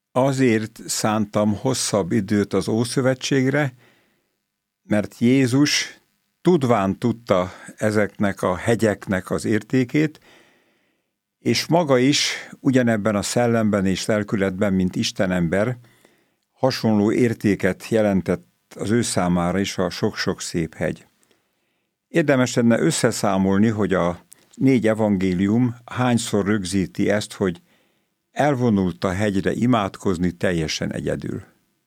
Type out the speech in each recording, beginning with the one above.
Azért szántam hosszabb időt az Ószövetségre, mert Jézus tudván tudta ezeknek a hegyeknek az értékét, és maga is ugyanebben a szellemben és lelkületben, mint Istenember, hasonló értéket jelentett az ő számára is a sok-sok szép hegy. Érdemes lenne összeszámolni, hogy a 4 evangélium hányszor rögzíti ezt, hogy elvonult a hegyre imádkozni teljesen egyedül.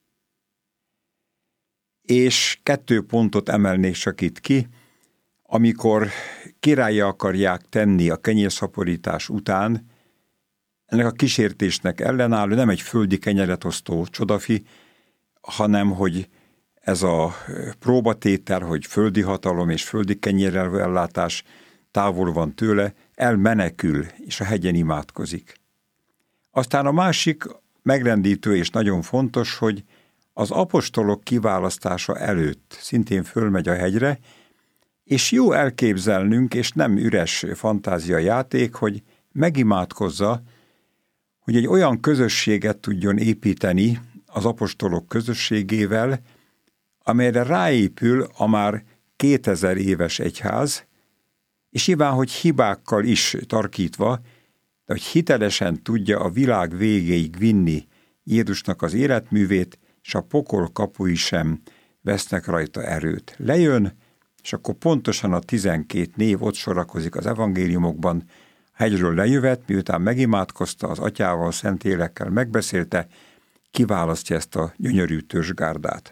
És 2 pontot emelnék csak itt ki, amikor királlyá akarják tenni a kenyérszaporítás után, ennek a kísértésnek ellenálló nem egy földi kenyeret osztó csodafi, hanem hogy ez a próbatétel, hogy földi hatalom és földi kenyérrel ellátás távol van tőle, elmenekül és a hegyen imádkozik. Aztán a másik megrendítő és nagyon fontos, hogy az apostolok kiválasztása előtt szintén fölmegy a hegyre, és jó elképzelnünk, és nem üres fantáziajáték, hogy megimádkozza, hogy egy olyan közösséget tudjon építeni az apostolok közösségével, amelyre ráépül a már 2000 éves egyház, és nyilván, hogy hibákkal is tarkítva, de hogy hitelesen tudja a világ végéig vinni Jézusnak az életművét, és a pokol kapui sem vesznek rajta erőt. Lejön, és akkor pontosan a 12 név ott sorakozik az evangéliumokban, hegyről lejövet, miután megimádkozta az atyával, Szentlélekkel megbeszélte, kiválasztja ezt a gyönyörű törzsgárdát.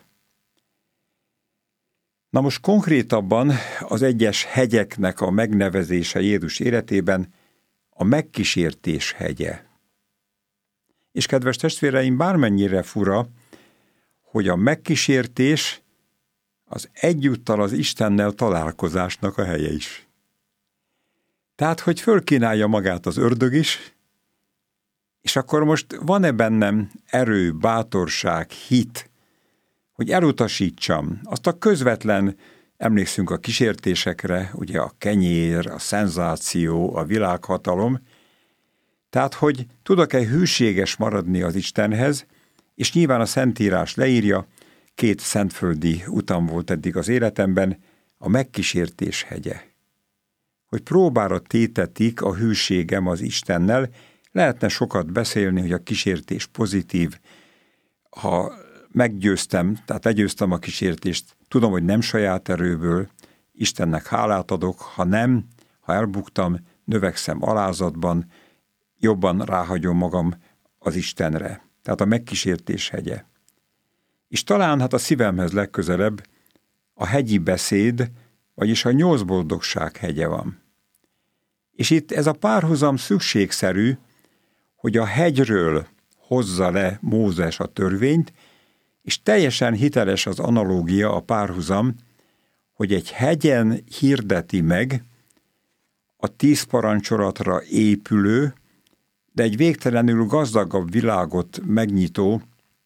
Na most konkrétabban az egyes hegyeknek a megnevezése Jézus életében a megkísértés hegye. És kedves testvéreim, bármennyire fura, hogy a megkísértés az egyúttal az Istennel találkozásnak a helye is. Tehát, hogy fölkínálja magát az ördög is, és akkor most van-e bennem erő, bátorság, hit, hogy elutasítsam azt a közvetlen, emlékszünk a kísértésekre, ugye a kenyér, a szenzáció, a világhatalom, tehát, hogy tudok-e hűséges maradni az Istenhez, és nyilván a Szentírás leírja, 2 szentföldi utam volt eddig az életemben, a megkísértés hegye. Hogy próbára tétetik a hűségem az Istennel, lehetne sokat beszélni, hogy a kísértés pozitív, ha meggyőztem, tehát legyőztem a kísértést, tudom, hogy nem saját erőből, Istennek hálát adok, ha nem, ha elbuktam, növekszem alázatban, jobban ráhagyom magam az Istenre. Tehát a megkísértés hegye. És talán a szívemhez legközelebb a hegyi beszéd, vagyis a 8 boldogság hegye van. És itt ez a párhuzam szükségszerű, hogy a hegyről hozza le Mózes a törvényt, és teljesen hiteles az analógia, a párhuzam, hogy egy hegyen hirdeti meg a 10 parancsolatra épülő, de egy végtelenül gazdagabb világot megnyitó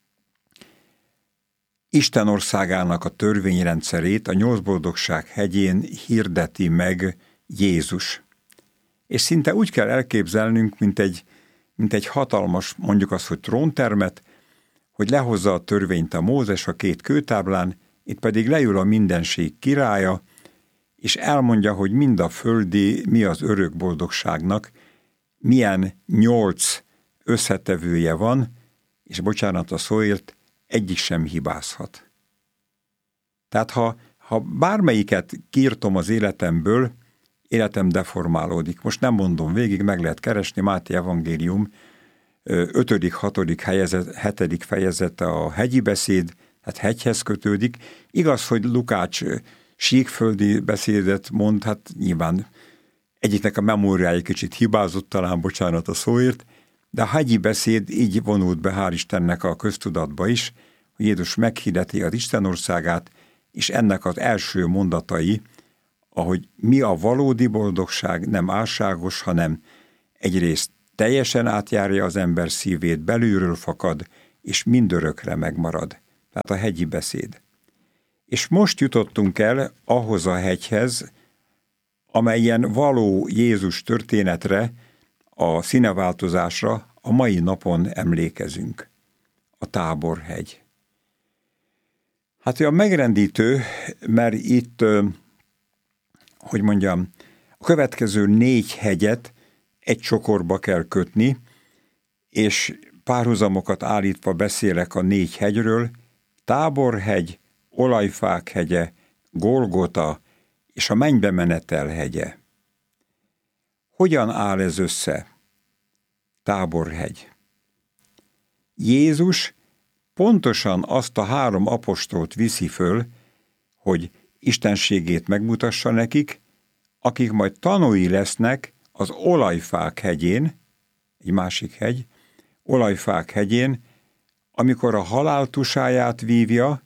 Isten országának a törvényrendszerét a 8 boldogság hegyén hirdeti meg Jézus. És szinte úgy kell elképzelnünk, mint egy hatalmas, mondjuk azt, hogy tróntermet, hogy lehozza a törvényt a Mózes a 2 kőtáblán, itt pedig leül a mindenség királya, és elmondja, hogy mind a földi, mi az örök boldogságnak, milyen 8 összetevője van, és bocsánat a szóért, egyik sem hibázhat. Tehát ha bármelyiket kiirtom az életemből, életem deformálódik. Most nem mondom végig, meg lehet keresni, Máté evangélium 5., 6. 7. fejezete a hegyi beszéd, hát hegyhez kötődik. Igaz, hogy Lukács síkföldi beszédet mond, hát nyilván egyiknek a memóriája kicsit hibázott, talán bocsánat a szóért, de a hegyi beszéd így vonult be, hál' Istennek, a köztudatba is, hogy Jézus meghirdeti az Isten országát, és ennek az első mondatai, ahogy mi a valódi boldogság, nem álságos, hanem egyrészt teljesen átjárja az ember szívét, belülről fakad, és mindörökre megmarad. Tehát a hegyi beszéd. És most jutottunk el ahhoz a hegyhez, amelyen való Jézus történetre, a színeváltozásra a mai napon emlékezünk. a Táborhegy. Hát olyan megrendítő, mert itt, a következő 4 hegyet egy csokorba kell kötni, és párhuzamokat állítva beszélek a 4 hegyről: Táborhegy, Olajfák hegye, Golgota és a mennybe menetel hegye. Hogyan áll ez össze? Táborhegy. Jézus pontosan azt a 3 apostolt viszi föl, hogy istenségét megmutassa nekik, akik majd tanúi lesznek az Olajfák hegyén, egy másik hegy, Olajfák hegyén, amikor a halál tusáját vívja,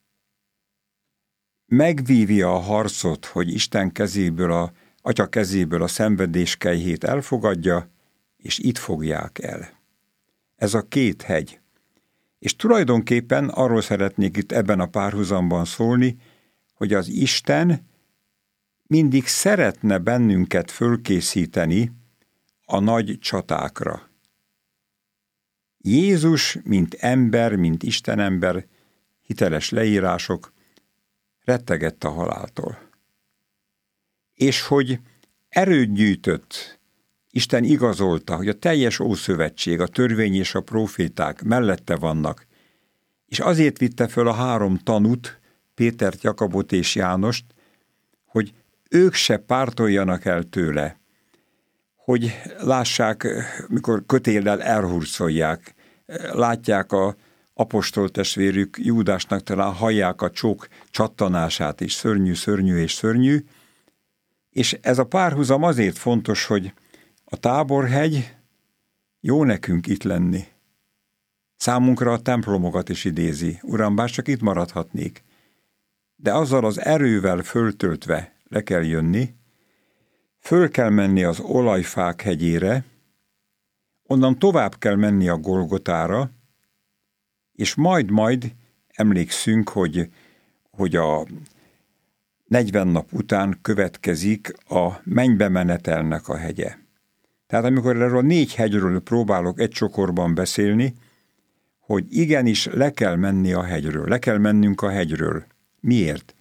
megvívja a harcot, hogy Isten kezéből, Atya kezéből a szenvedéskelyhét elfogadja, és itt fogják el. Ez a 2 hegy. És tulajdonképpen arról szeretnék itt ebben a párhuzamban szólni, hogy az Isten mindig szeretne bennünket fölkészíteni a nagy csatákra. Jézus, mint ember, mint Istenember, hiteles leírások, rettegett a haláltól. És hogy erőt gyűjtött, Isten igazolta, hogy a teljes Ószövetség, a törvény és a próféták mellette vannak, és azért vitte föl a 3 tanút, Pétert, Jakabot és Jánost, hogy ők se pártoljanak el tőle, hogy lássák, mikor kötéllel elhurcolják, látják a apostoltestvérük Júdásnak, talán hallják a csók csattanását is, szörnyű, szörnyű és szörnyű, és ez a párhuzam azért fontos, hogy a Táborhegy jó nekünk itt lenni. Számunkra a templomokat is idézi. Uram, bár csak itt maradhatnék. De azzal az erővel föltöltve le kell jönni, föl kell menni az Olajfák hegyére, onnan tovább kell menni a Golgotára, és majd emlékszünk, hogy a 40 nap után következik a mennybe menetelnek a hegye. Tehát amikor erről a 4 hegyről próbálok egy csokorban beszélni, hogy igenis le kell menni a hegyről, le kell mennünk a hegyről. Miért?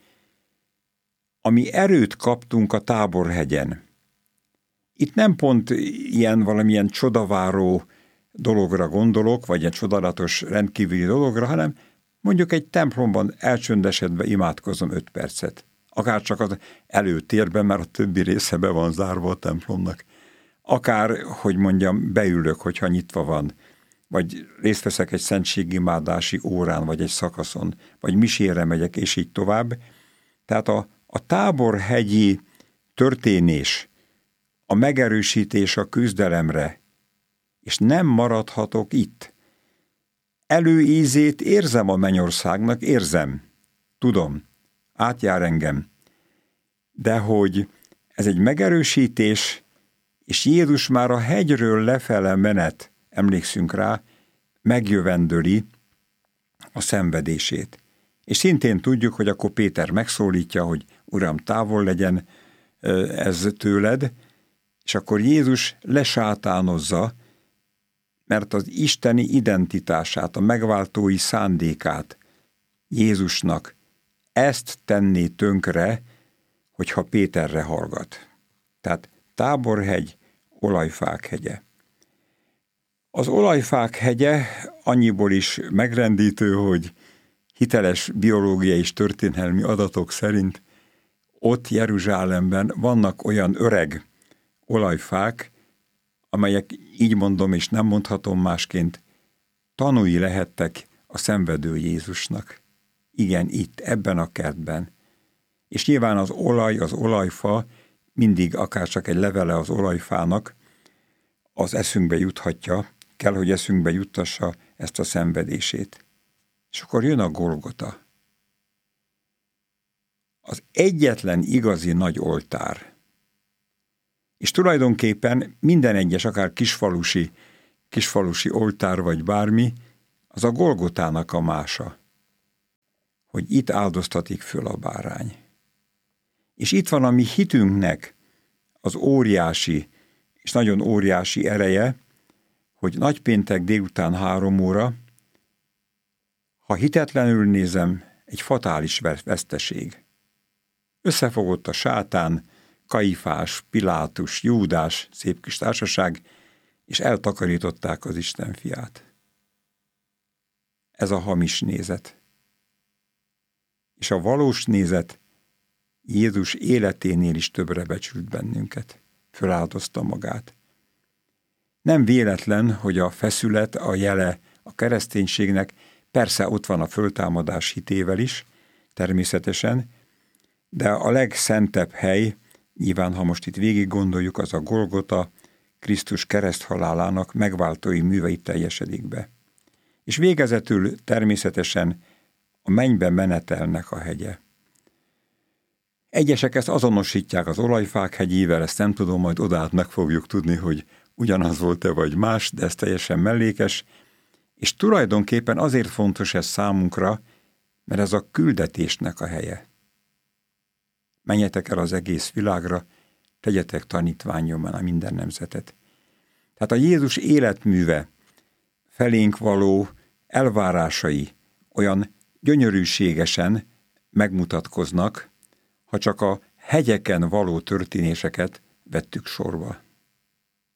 Ami erőt kaptunk a Táborhegyen. Itt nem pont valamilyen csodaváró dologra gondolok, vagy egy csodálatos, rendkívüli dologra, hanem mondjuk egy templomban elcsöndesedve imádkozom 5 percet. Akár csak az előtérben, mert a többi része be van zárva a templomnak. Akár, beülök, hogyha nyitva van, vagy részt veszek egy szentségimádási órán, vagy egy szakaszon, vagy misére megyek, és így tovább. Tehát a táborhegyi történés, a megerősítés a küzdelemre, és nem maradhatok itt. Előízét érzem a mennyországnak, érzem, tudom, átjár engem, de hogy ez egy megerősítés, és Jézus már a hegyről lefele menet, emlékszünk rá, megjövendöli a szenvedését. És szintén tudjuk, hogy akkor Péter megszólítja, hogy Uram, távol legyen ez tőled, és akkor Jézus lesátánozza, mert az isteni identitását, a megváltói szándékát Jézusnak ezt tenné tönkre, hogyha Péterre hallgat. Tehát Táborhegy, Olajfák hegye. Az Olajfák hegye annyiból is megrendítő, hogy hiteles biológiai és történelmi adatok szerint ott Jeruzsálemben vannak olyan öreg olajfák, amelyek, így mondom és nem mondhatom másként, tanúi lehettek a szenvedő Jézusnak. Igen, itt, ebben a kertben. És nyilván az olaj, az olajfa mindig akár csak egy levele az olajfának az eszünkbe juthatja, kell, hogy eszünkbe juttassa ezt a szenvedését. És akkor jön a Golgota. Az egyetlen igazi nagy oltár. És tulajdonképpen minden egyes, akár kisfalusi oltár vagy bármi, az a Golgotának a mása, hogy itt áldoztatik föl a bárány. És itt van a mi hitünknek az óriási és nagyon óriási ereje, hogy nagypéntek délután 3 óra Ha hitetlenül nézem, egy fatális veszteség. Összefogott a sátán, Kaifás, Pilátus, Júdás, szép kis társaság, és eltakarították az Isten fiát. Ez a hamis nézet. És a valós nézet Jézus életénél is többre becsült bennünket. Föláldozta magát. Nem véletlen, hogy a feszület, a jele a kereszténységnek, persze ott van a föltámadás hitével is, természetesen, de a legszentebb hely, nyilván ha most itt végig gondoljuk, az a Golgota, Krisztus kereszthalálának megváltói műveit teljesedik be. És végezetül természetesen a mennybe menetelnek a hegye. Egyesek ezt azonosítják az olajfák hegyével, ezt nem tudom, majd odaát meg fogjuk tudni, hogy ugyanaz volt-e vagy más, de ez teljesen mellékes, és tulajdonképpen azért fontos ez számunkra, mert ez a küldetésnek a helye. Menjetek el az egész világra, tegyetek tanítványommá minden nemzetet. Tehát a Jézus életműve, felénk való elvárásai olyan gyönyörűségesen megmutatkoznak, ha csak a hegyeken való történéseket vettük sorba.